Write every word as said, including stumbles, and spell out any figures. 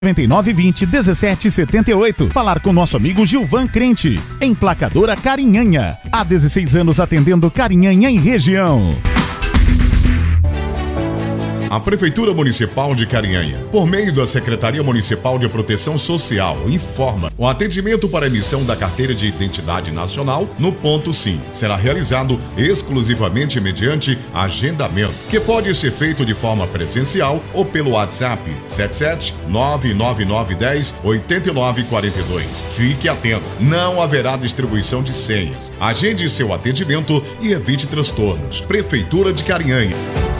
noventa e nove vinte, dezessete setenta e oito. Falar com nosso amigo Gilvan Crente. Emplacadora Carinhanha. Há dezesseis anos atendendo Carinhanha e região. A Prefeitura Municipal de Carinhanha, por meio da Secretaria Municipal de Proteção Social, informa: o atendimento para emissão da Carteira de Identidade Nacional no ponto SIM será realizado exclusivamente mediante agendamento, que pode ser feito de forma presencial ou pelo WhatsApp sete sete nove nove nove um zero oito nove quatro dois. Fique atento, não haverá distribuição de senhas. Agende seu atendimento e evite transtornos. Prefeitura de Carinhanha.